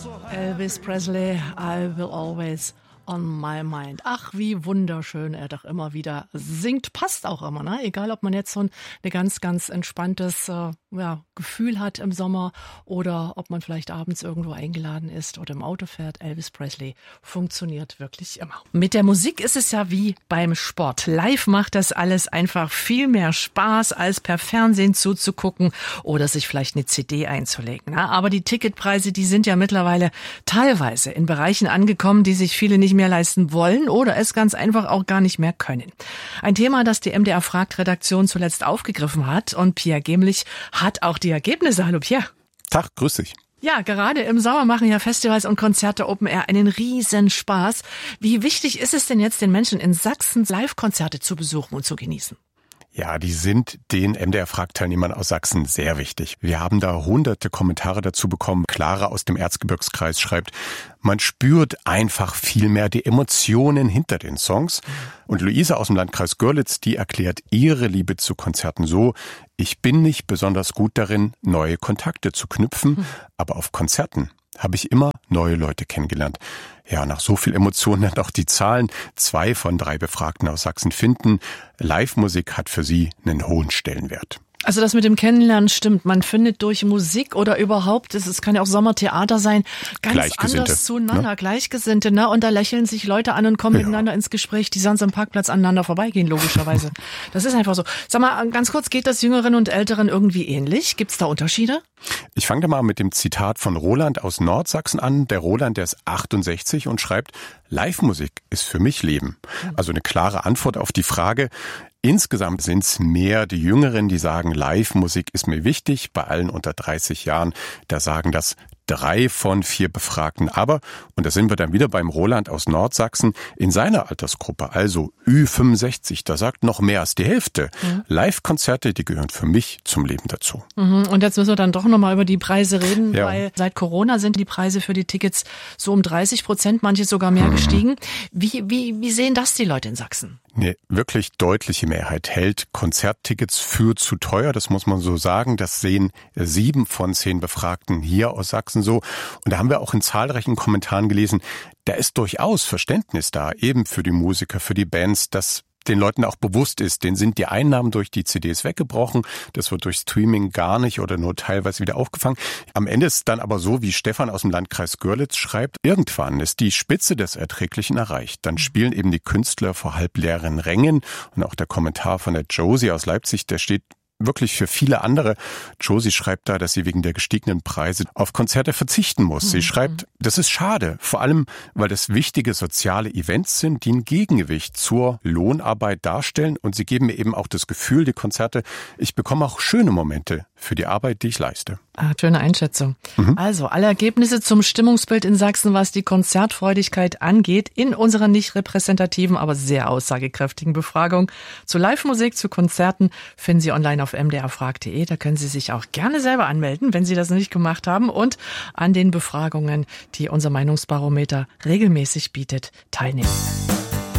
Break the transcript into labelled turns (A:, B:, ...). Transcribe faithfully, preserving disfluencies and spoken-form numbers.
A: Elvis Presley, I will always on my mind. Ach, wie wunderschön er doch immer wieder singt. Passt auch immer, ne? Egal, ob man jetzt so ein eine ganz, ganz entspanntes äh, ja, Gefühl hat im Sommer oder ob man vielleicht abends irgendwo eingeladen ist oder im Auto fährt. Elvis Presley funktioniert wirklich immer. Mit der Musik ist es ja wie beim Sport. Live macht das alles einfach viel mehr Spaß, als per Fernsehen zuzugucken oder sich vielleicht eine C D einzulegen. Ne? Aber die Ticketpreise, die sind ja mittlerweile teilweise in Bereichen angekommen, die sich viele nicht mehr leisten wollen oder es ganz einfach auch gar nicht mehr können. Ein Thema, das die M D R-Fragt-Redaktion zuletzt aufgegriffen hat, und Pierre Gemlich hat auch die Ergebnisse. Hallo Pierre.
B: Tag, grüß dich.
A: Ja, gerade im Sommer machen ja Festivals und Konzerte Open Air einen riesen Spaß. Wie wichtig ist es denn jetzt, den Menschen in Sachsen Live-Konzerte zu besuchen und zu genießen?
B: Ja, die sind den M D R-Fragt-Teilnehmern aus Sachsen sehr wichtig. Wir haben da hunderte Kommentare dazu bekommen. Clara aus dem Erzgebirgskreis schreibt, man spürt einfach viel mehr die Emotionen hinter den Songs. Und Luisa aus dem Landkreis Görlitz, die erklärt ihre Liebe zu Konzerten so, ich bin nicht besonders gut darin, neue Kontakte zu knüpfen, aber auf Konzerten habe ich immer neue Leute kennengelernt. Ja, nach so viel Emotionen dann auch die Zahlen. Zwei von drei Befragten aus Sachsen finden, Live-Musik hat für sie einen hohen Stellenwert.
A: Also das mit dem Kennenlernen stimmt. Man findet durch Musik oder überhaupt, es kann ja auch Sommertheater sein, ganz anders zueinander, ne? Gleichgesinnte, ne? Und da lächeln sich Leute an und kommen ja miteinander ins Gespräch, die sonst am Parkplatz aneinander vorbeigehen, logischerweise. Das ist einfach so. Sag mal, ganz kurz, geht das Jüngeren und Älteren irgendwie ähnlich? Gibt's da Unterschiede?
B: Ich fange da mal mit dem Zitat von Roland aus Nordsachsen an. Der Roland, der ist achtundsechzig und schreibt, Live-Musik ist für mich Leben. Also eine klare Antwort auf die Frage. Insgesamt sind es mehr die Jüngeren, die sagen, Live-Musik ist mir wichtig. Bei allen unter dreißig Jahren, da sagen das drei von vier Befragten. Aber, und da sind wir dann wieder beim Roland aus Nordsachsen, in seiner Altersgruppe, also Ü fünfundsechzig, da sagt noch mehr als die Hälfte. Mhm. Live-Konzerte, die gehören für mich zum Leben dazu.
A: Mhm. Und jetzt müssen wir dann doch nochmal über die Preise reden, ja. Weil seit Corona sind die Preise für die Tickets so um dreißig Prozent, manche sogar mehr mhm. gestiegen. Wie, wie, wie sehen das die Leute in Sachsen?
B: Eine wirklich deutliche Mehrheit hält Konzerttickets für zu teuer, das muss man so sagen. Das sehen sieben von zehn Befragten hier aus Sachsen so. Und da haben wir auch in zahlreichen Kommentaren gelesen, da ist durchaus Verständnis da, eben für die Musiker, für die Bands, dass den Leuten auch bewusst ist, denen sind die Einnahmen durch die C Ds weggebrochen. Das wird durch Streaming gar nicht oder nur teilweise wieder aufgefangen. Am Ende ist es dann aber so, wie Stefan aus dem Landkreis Görlitz schreibt, irgendwann ist die Spitze des Erträglichen erreicht. Dann spielen eben die Künstler vor halbleeren Rängen. Und auch der Kommentar von der Josie aus Leipzig, der steht wirklich für viele andere. Josie schreibt da, dass sie wegen der gestiegenen Preise auf Konzerte verzichten muss. Sie schreibt, das ist schade, vor allem, weil das wichtige soziale Events sind, die ein Gegengewicht zur Lohnarbeit darstellen, und sie geben mir eben auch das Gefühl, die Konzerte, ich bekomme auch schöne Momente für die Arbeit, die ich leiste.
A: Ah, schöne Einschätzung. Mhm. Also, alle Ergebnisse zum Stimmungsbild in Sachsen, was die Konzertfreudigkeit angeht, in unserer nicht repräsentativen, aber sehr aussagekräftigen Befragung zu Live-Musik, zu Konzerten, finden Sie online auf m d r fragt punkt d e. Da können Sie sich auch gerne selber anmelden, wenn Sie das noch nicht gemacht haben, und an den Befragungen, die unser Meinungsbarometer regelmäßig bietet, teilnehmen.